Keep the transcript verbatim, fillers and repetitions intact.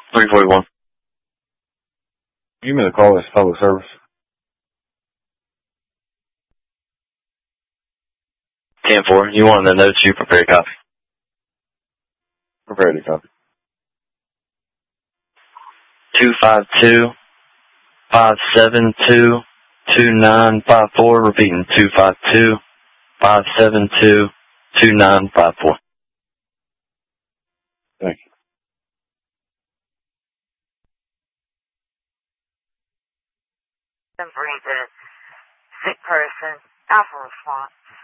three forty-one. Give me the call. It's public service. ten four. You want the notes, you prepare a copy. Prepare the copy. two five two, five seven two, two nine five four. Repeating, two five two, five seven two, two nine five four. Thank you. Bring the sick person. Alpha response.